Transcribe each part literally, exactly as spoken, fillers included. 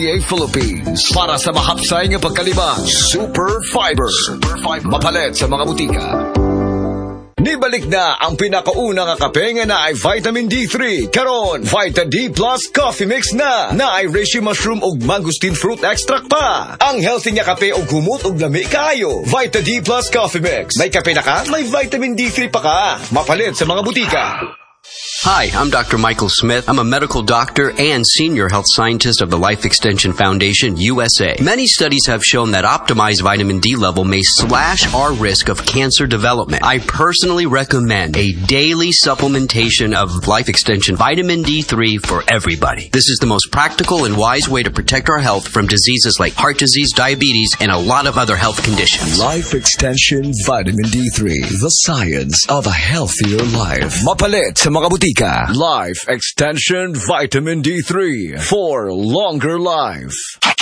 Philippines para sa mahapsay nga pagkalibang Super Fiber. Super Fiber. Mapalit sa mga butika. Nibalik na ang pinakauna nga kape nga na ay vitamin D three. Karon, Vita D Plus Coffee Mix na. Na ay reishi mushroom ug mangosteen fruit extract pa. Ang healthy nga kape ug humot ug lami kaayo. Vita D Plus Coffee Mix. May kape na ka, may vitamin D three pa ka. Mapalit sa mga butika. Hi, I'm Doctor Michael Smith. I'm a medical doctor and senior health scientist of the Life Extension Foundation, U S A. Many studies have shown that optimized vitamin D level may slash our risk of cancer development. I personally recommend a daily supplementation of Life Extension Vitamin D three for everybody. This is the most practical and wise way to protect our health from diseases like heart disease, diabetes, and a lot of other health conditions. Life Extension Vitamin D three, the science of a healthier life. Mapalit sa mga butika. Life Extension Vitamin D three for longer life.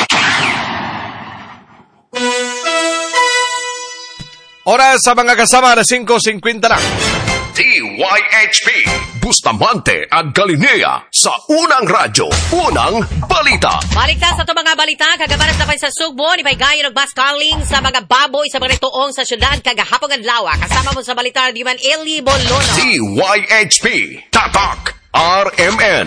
Oras sa mga kasama na five fifty na. D Y H P Bustamante at Galinea sa Unang Radyo, Unang Balita. Balita sa ito mga balita, kagabaras na pa sa Sugbo, ni Baygayon og bus calling sa mga baboy sa mga tuong sa syudad kagahapon adlaw. Kasama mo sa balita di man Eli Bolono. D Y H P Tatak R M N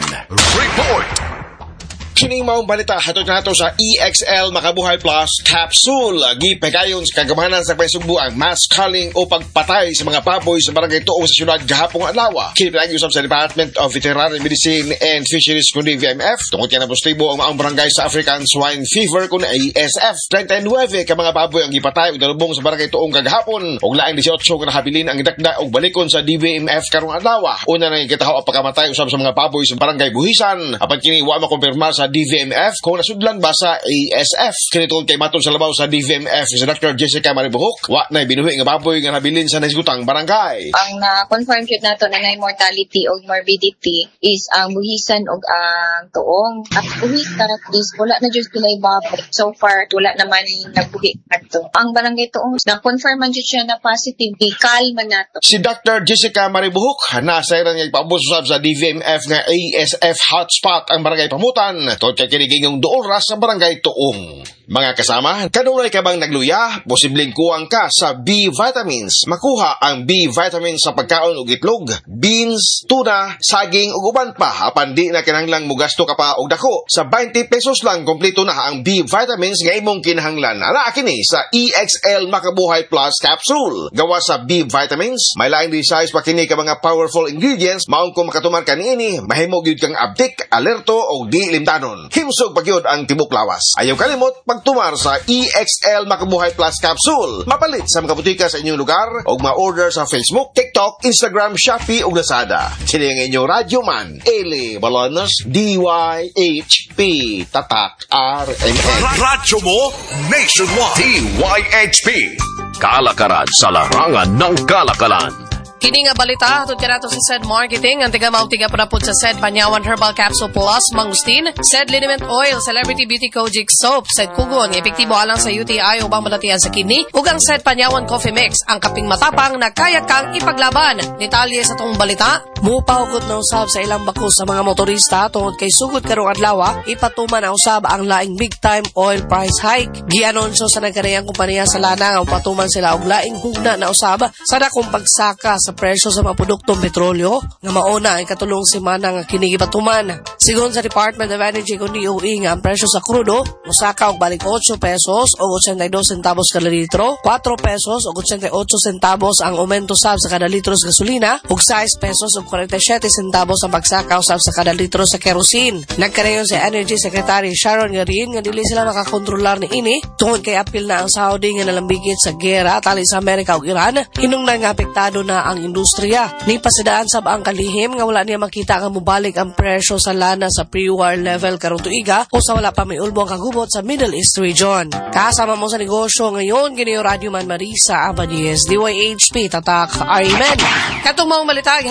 Report. Kining maong balita hatod nato sa E X L Makabuhay Plus Capsule. Gipagayon sa kagamanan sa Paisugbo ang mass culling o pagpatay sa mga baboy sa barangay Tuong sa syudad gahapong adlaw. Kini pinagi usab sa Department of Veterinary Medicine and Fisheries kundi V M F. Tungod kay na positibo ang maong barangay sa African Swine Fever kun A S F. thirty-nine ka mga baboy ang gipatay ug dalubong sa barangay Tuong kagahapon. Ug laing eighteen ka nahabilin ang gidakda og balikon sa D V M F karong adlaw. Una na gitahaw ang pagkamatay usab sa mga baboy sa barangay Buhisan. Apan kini wa makumpirmar sa D V M F kung nasudlan ba sa A S F. Kinitungod kay matod sa labaw sa D V M F si Doctor Jessica Maribuhok, wa na binuhi nga baboy nga nabilin sa nasgutang barangay. Ang na-confirm yun nato na na mortality o morbidity is ang buhisan o ang tuong. At buhisan is wala na dyan pilay baboy. So far, wala naman nagbuhi nato. Ang barangay tuong, na-confirm man dyan siya na positive, ikal man nato. Si Doctor Jessica Maribuhok, nasayran nga ipabusab sa D V M F nga A S F hotspot ang barangay Pamutan. Tod kay kiniging dool ras sa barangay Tuong. Mga kasama, kanulay ka bang nagluya? Posibleng kuwang ka sa B vitamins. Makuha ang B vitamins sa pagkaon ug itlog, beans, tuna, saging ug uban pa. Apan di na kinahanglang mugasto ka pa og dako. Sa twenty pesos lang kompleto na ang B vitamins nga imong kinahanglan. Ana kini sa E X L Makabuhay Plus Capsule. Gawa sa B vitamins, may laing size pa kini ka mga powerful ingredients. Maong kung makatuman ka niini, mahimo gyud kang abdik, alerto o di limtanon. Himsog pagyud ang tibok lawas. Ayaw kalimot pagtumar sa E X L Makabuhay Plus Capsule. Mapalit sa mga butika sa inyong lugar o ma-order sa Facebook, TikTok, Instagram, Shopee ug Lazada. Sila ang inyong radyo man, Eli Balonos, D Y H P Tatak R M N. Radyo mo nationwide. D Y H P Kalakaran sa larangan ng kalakalan. Kini nga balita, hatod ka nato sa S E D Marketing, ang tiga mautiga punapod sa S E D Panyawan Herbal Capsule Plus, Mangustin, S E D Liniment Oil, Celebrity Beauty Kojic Soap, S E D Kugon, epektibo alang sa U T I o bang malatian sa kidney, ug ang S E D Panyawan Coffee Mix, ang kaping matapang na kaya kang ipaglaban. Detalye sa tong balita, mupahugot na usab sa ilang bakos sa mga motorista tungod kay sugod karong adlaw, ipatuman na usab ang laing big time oil price hike. Gianonsyo sa nagkanayang kompanya sa lana nga patuman sila og laing hugna na usab sa dakong pagsaka sa presyo sa mga produktong petrolyo nga mauna ay katulong semana nga kini gipatuman. Sigon sa Department of Energy kundi U E nga ang presyo sa krudo mosaka og balik eight pesos o eighty-two centavos kada litro, four pesos o eighty-eight centavos ang aumento sab sa kada litro sa gasolina ug six pesos o forty-seven centavos ang pagsaka usab sa kada litro sa kerosene. Nagkanayon si Energy Secretary Sharon Garin nga dili sila makakontrolar ni ini tungod kay apil na ang Saudi nga nalambigit sa gera tali sa Amerika ug Iran hinungdan nga apektado na ang industriya. Ni pasidaan sab ang kalihim nga wala niya makita nga mubalik ang presyo sa lana sa pre-war level karong tuiga o sa wala pa may ulbong kagubot sa Middle East region. Kasama mo sa negosyo ngayon kini Radio Man Marisa Abadies, D Y H P Tatak Ayman. Katong maong balita hatod ka nato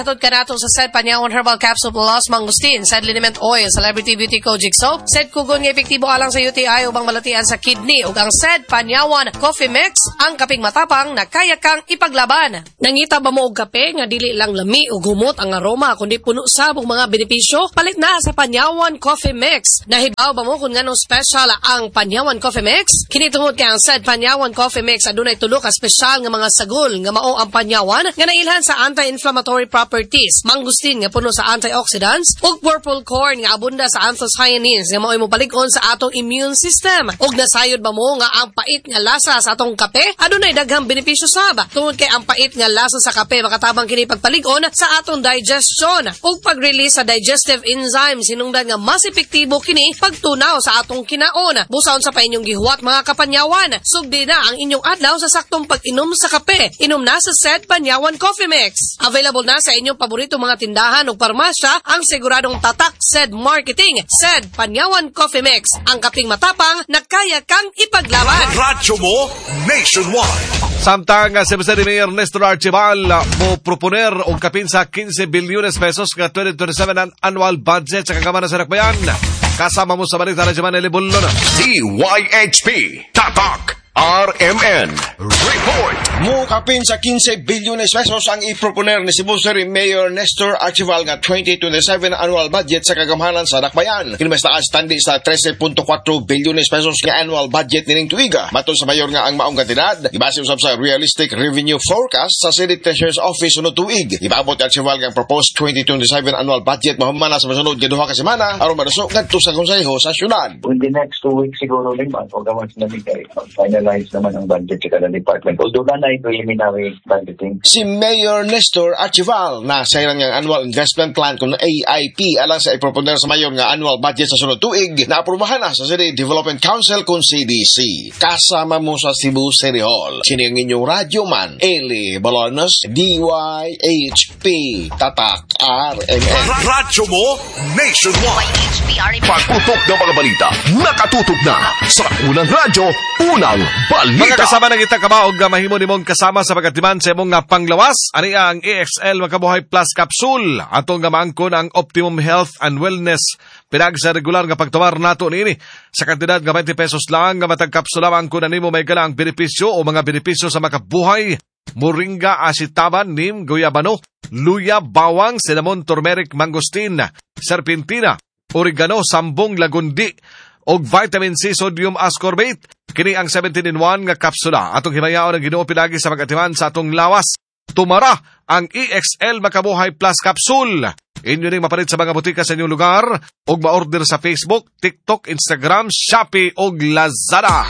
ato sa said Panyawan Herbal Capsule Plus Mangustin, said Liniment Oil, Celebrity Beauty Kojic Soap, said Kugon nga epektibo alang sa U T I ubang malatian sa kidney, ug ang said Panyawan Coffee Mix, ang kaping matapang na kaya kang ipaglaban. Nangita ba mo og kape nga dili lang lami ug humot ang aroma kundi puno sabong mga benepisyo? Palit na sa Panyawan Coffee Mix. Nahibaw ba mo kung nganong special ang Panyawan Coffee Mix? Kini tungod kay ang said Panyawan Coffee Mix adunay tulo ka special nga mga sagol nga mao ang Panyawan nga nailhan sa anti-inflammatory properties, mangustin nga puno sa antioxidants, ug purple corn nga abunda sa anthocyanins nga mao'y mopalig-on sa atong immune system. Ug nasayod ba mo nga ang pait nga lasa sa atong kape adunay daghang benepisyo sab. Tungod kay ang pait nga lasa sa kape makatabang kini pagpalig-on sa atong digestion ug pag-release sa digestive enzymes, sinungdan nga mas epektibo kini pagtunaw sa atong kinaon. Busaon sa pa inyong gihuwat mga kapanyawan, sugdi na ang inyong adlaw sa saktong pag-inom sa kape. Inom na sa said Panyawan Coffee Mix. Available na sa inyong paborito mga tindahan o parmasya ang siguradong tatak said marketing, said Panyawan Coffee Mix. Ang kaping matapang na kaya kang ipaglaban. Radyo mo nationwide. Samtang uh, si Presidente Mayor Nestor Archival uh, mo proponer og kapin sa fifteen bilyones pesos ka twenty twenty-seven an annual budget sa Kagamana sa Dakbayan. Kasama mo sa balita na Jaman Elibullon. D Y H P Tatak R M N Report. Mukapin sa fifteen bilyones pesos ang iproponer ni Cebu City Mayor Nestor Archival nga twenty twenty-seven annual budget sa Kagamhanan sa Dakbayan. Kini mas taas tandi sa thirteen point four bilyones pesos nga annual budget nining tuiga. Matod sa mayor nga ang maong kantidad, ibase usab sa realistic revenue forecast sa City Treasurer's Office sunod tuig. Ipaabot ni Archival nga proposed twenty twenty-seven annual budget mahumana sa masunod nga duha ka semana aron madusok ngadto sa konseho sa syudad. In the next two weeks siguro lima o gawas na bigay. Finalize naman ang budget sa kada department. Although na na preliminary budgeting. Si Mayor Nestor Archival na sa ilang annual investment plan kung A I P alang sa iproponer sa mayor nga annual budget sa sunod tuig na aprubahan na sa City Development Council kung C D C. Kasama mo sa Cebu City Hall. Sino ang inyong radyo man? Eli Balonos, D Y H P Tatak R M N. Radyo mo nationwide. Pagputok ng mga balita, nakatutok na sa unang radyo, unang balita. Mga kasama ng itang kamaog nga mahimo nimong kasama sa pagkatiman sa imong nga panglawas, ani ang A X L Makabuhay Plus Capsule. Atong nga maangkon ang Optimum Health and Wellness. Pinag sa regular nga pagtumar nato niini. Sa kantidad nga twenty pesos lang nga matag kapsula maangkon na nimo may gala ang benepisyo o mga benepisyo sa makabuhay. Moringa, asitaban, nim, guyabano, luya, bawang, cinnamon, turmeric, mangosteen, serpentina, oregano, sambong, lagundi, og vitamin C, sodium ascorbate. Kini ang seventeen in one nga kapsula. Atong himayaon ang Ginoo pinagi sa pagatiman sa atong lawas. Tumara ang E X L Makabuhay Plus Capsule. Inyo ning mapalit sa mga butika sa inyong lugar og ma-order sa Facebook, TikTok, Instagram, Shopee og Lazada.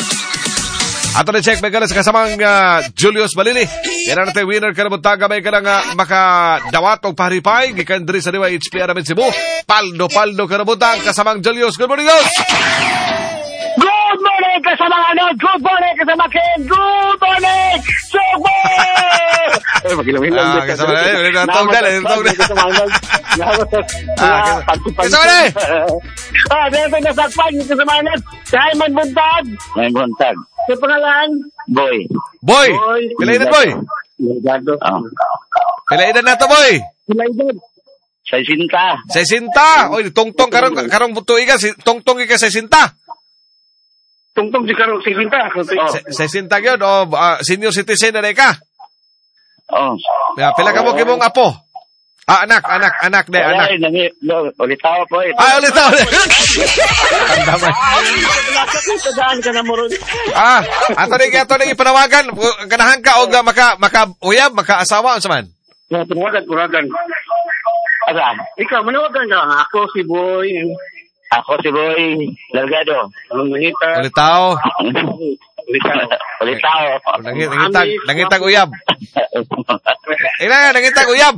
Ato na check may gala sa kasamang uh, Julius Balili. Yan ang natin winner ka na buntaga may gala nga makadawat o paharipay. Gikan diri sa D Y H P Aramin Cebu. Paldo, paldo ka na buntag kasamang Julius. Good morning, Julius! Good morning kasamang ano! Good morning kasamang Ken! Good morning! Sugbo! Eh, magilang-hilang. Ah, kasamang na eh. Tawag na eh. Tawag na. Kasamang na. Kasamang na eh. Ah, dahil sa nasakpan, kasamang na. Simon Buntag. May buntag. Sa pangalan? Boy. Boy! Boy. Pilainan, Boy! Ligado. Oh. Pilainan na to, Boy! Ligado. Sa sinta. Sa sinta! Oy, tongtong karong karong butuig ka, si tongtong ka sa sinta. Tungtong si karong siginta. Sa sinta gyud o uh, senior citizen na ka. Oh. Ya, pila ka mo kimong apo? Ah, anak, anak, anak de, anak. Ay, nangi, no, ulitaw po eh. Ah, ulitaw. Tanda mo. Tadaan ka na mo ron. Ah, ato ni ato ni panawagan ganahan ka og maka maka uyab, maka asawa unsa man? Ya, panawagan, panawagan. Asa? Ikaw, manawagan ka. Ako si Boy. Ako si Boy Delgado. Ang manita. Ulitaw. Ulitaw. Ulitaw. Nangit nangitag nangitag uyab. Ina nangitag uyab.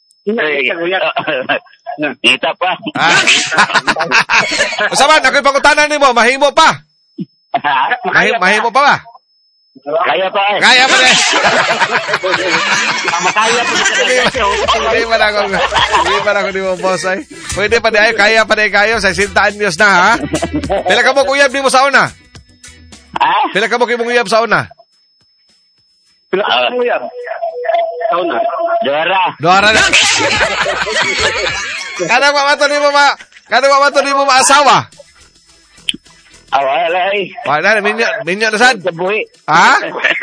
Kita pa. Ah. Unsa man ako'y pangutanan nimo, mahimo pa. Mahimo, mahimo pa ba? Kaya pa eh. Kaya pa eh. Makaya pa sa Hindi pa na ako, hindi pa na ako di mo boss ay. Pwede pa di ay, kaya pa di kayo, sa sixty anyos na ha. Pila ka mo kuyab di mo sa una? Ha? Pila ka mo kuyab sa una? Pila mo yan? Ikaw na. Dora. Dora na. Kanang mamato ni mo ma... Kanang mamato ni mo maasawa? Awalay. Wala na, minyo, minyo na sad. Sabuhi. Ha?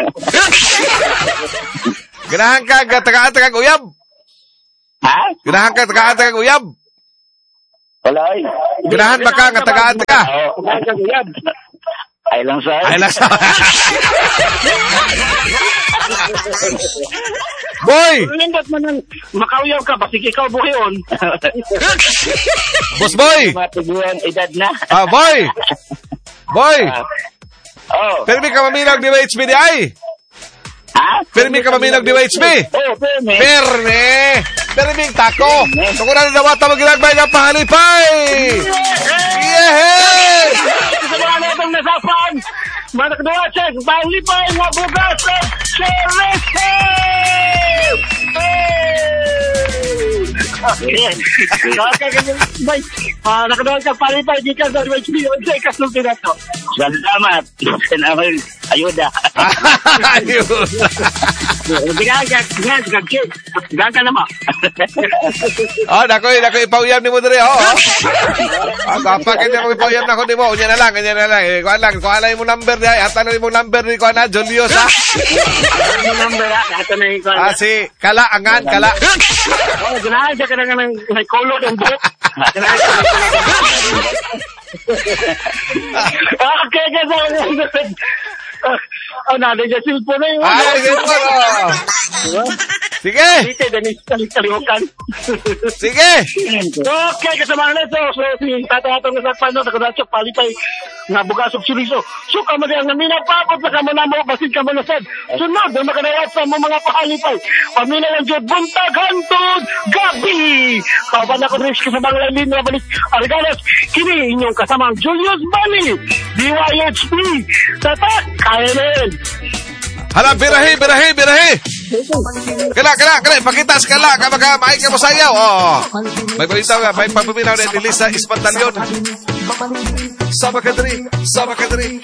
Ganahan ka, tagaan-tagang uyab. Ha? Ganahan ka, tagaan-tagang uyab. Walay. Ganahan ba ka, tagaan-taga? Oo, tagaan uyab. Ay lang sa. Ay lang sa. Boy! Lindot man ang makauyaw ka, basig ikaw buhiyon. Boss Boy! Matuguan edad na. Ah, Boy! Boy! Oh. Permi ka maminag di H B di ay? Ha? Permi ka maminag di H B? Oo, permi. Permi! Permi tako! So kung na nawata mag-ilagbay ng pahalipay! Yehey! Sa mga natong nasapan, mga nakadawa check, pahalipay nga bugas at Cherese! Okay, bay, ah, nakadawa ka pahalipay, di ka sa H B, o sa ikasulti na to. Salamat. Salamat. Ayuda. Ayuda. Hindi ka, hindi ka, hindi ka naman. Oh, nakoy, nakoy, ipauyam ni mo diri, oh. Ah, dapat kanya mo ipauyam na ko di mo. Unya na lang, unya na lang. Eh, kuha lang, kuha lang mo number niya. Hata na mo number ni kuha na, Julius, ha? Ano number, ha? Hata na yung kuha na. Ah, si Kala, Angan, Kala. Oh, ganahan siya ka na ng may kolor ng buhok. Okay, kasi oh, nada dyan silpo na yun. Ah, silpo na. Sige. Sige, danis kalihukan. Sige. Okay, kasama na ito. So, si tata-atong nasakpan no, nakadatsok, palipay, nga bugasok suriso. So, kamo diyan nga minapapot na kamo na mo, basin kamo na sad. Sunod, na makanayat sa mo mga pahalipay. Pamina lang dyan, buntag, hantod, gabi. Kapan ako risk sa mga lalin na balik. Argalas, kini inyong kasamang Julius Bani, D Y H P, tatak, kaya na yun. Hala, birahe, birahe, birahe. Kala, kala, kala, pakita sa kala, kapag maik ka mo sayaw. Oh. May balita nga, may papuminaw na Elisa Espantalyon. Sama ka diri, sama ka diri.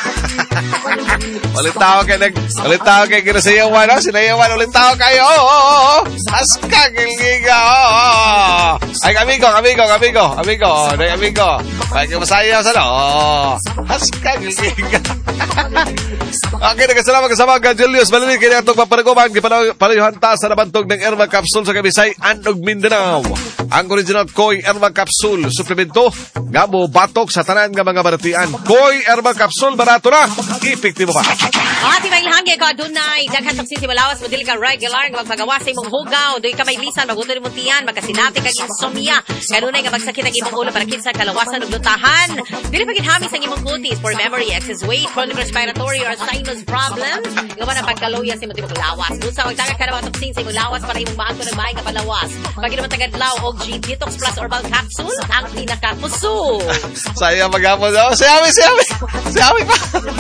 Ulit tao kayo, ulit tao kayo, ginasayawan, oh, sinayawan, ulit tao kayo, oh, oh, oh, aska, gilgiga, oh, oh. Ay, amigo, amigo, amigo, amigo, oh, amigo, may ka masayaw sa no, oh, aska, gilgiga. Okay, nagkasalamat kasama ka, Julius Malini, kaya itong papanaguman, palayuhan ta sa nabantog ng Erma Capsule sa Kabisay, Andog, Mindanao. Ang original Koy Erma Capsule, suplemento, gamo, batok sa tanan nga mga baratian. Koy Erma Capsule, barato na, epektibo pa. Ati may ilhangge ko, dunay, daghan toksin si Malawas, madili ka regular, nga magpagawa sa imong hugaw, doy ka may lisan, maguto ni mong tiyan, magkasinati kag insomnia, kanunay nga magsakit ang imong ulo para kinsa kalawasan ug lutahan. Dili pa ginhamis ang imong kutis for memory, excess weight, chronic respiratory or sinus problems. Gawa na pagkaluya sa imong tibok lawas. Busa magdagat ka na mga toksin sa imong lawas para imong maanto ng maay nga palawas. Pag naman tagadlaw og G Detox Plus Herbal Capsule, ang pinaka-puso. Saya magapon daw. Siyawi, siyawi. Siyawi pa.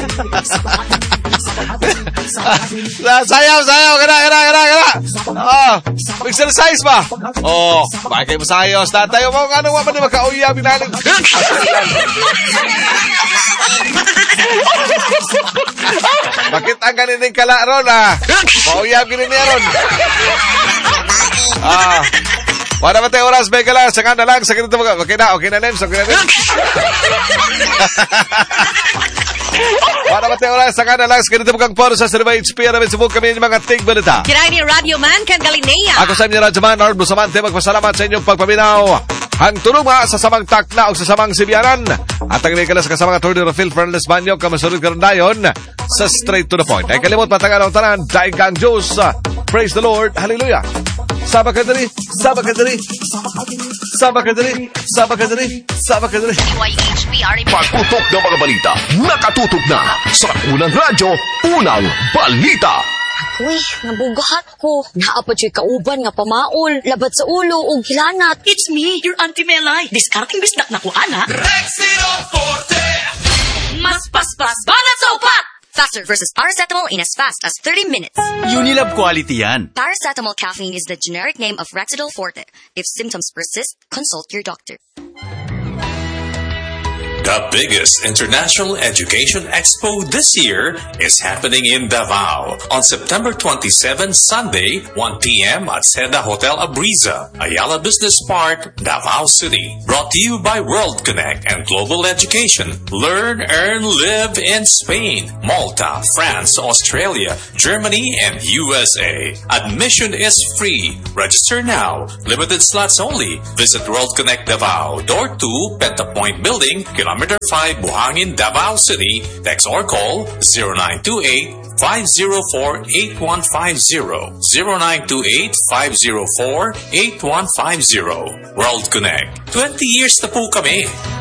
Sayaw, sayaw. Gana, gana, gana, gana. Oh, exercise ba? Oh, bakit mo sayos? Tatayo mo, ano mo ba ni magkauya, binalig? Bakit ang ganining kala ron, ah? Mauyab gini niya ron. Ah, wala ba tayo oras, may kala, saka na lang, saka na ito, okay na, okay na, Nems, okay na, Nems. Wala ba tayo oras, saka na lang, saka na ito, mga poro sa Serba H P, namin subuk kami yung mga tig-balita. Kirain ni Radio Man, kang Galinea. Ako sa inyo, Radyo Man, Lord Bustamante, magpasalamat sa inyong pagpaminaw. Ang tulunga sa samang takna o sa samang sibiyanan. At ang inikala sa kasamang attorney Rafael Fernandez Banyo, kamasunod ka rin dayon sa straight to the point. Ay kalimot matagal ang tanan, daig kang Diyos. Praise the Lord, hallelujah. Saba ka dali, saba ka dali, saba ka dali, saba ka dali, saba ka dali. D Y H P, R M. Pagputok ng mga balita, nakatutok na sa Unang Radyo, Unang Balita. Uy, nabugahat ko. Naapad siya kauban nga pamaol, labat sa ulo o gilanat. It's me, your Auntie Melay. Discarding bisdak na ko, ana. Rexino Forte! Mas paspas, banat sa upat! Faster versus paracetamol in as fast as thirty minutes. Unilab quality yan. Paracetamol caffeine is the generic name of Rexidol Forte. If symptoms persist, consult your doctor. The biggest international education expo this year is happening in Davao on September twenty-seventh, Sunday, one p.m. at Seda Hotel Abriza, Ayala Business Park, Davao City. Brought to you by World Connect and Global Education. Learn, earn, live in Spain, Malta, France, Australia, Germany, and U S A. Admission is free. Register now. Limited slots only. Visit World Connect Davao, Door two, Pentapoint Building, Kilometer five, Buhangin, Davao City. Text or call zero nine two eight, five zero four, eight one five zero. zero nine two eight, five zero four, eight one five zero. World Connect. twenty years na po kami.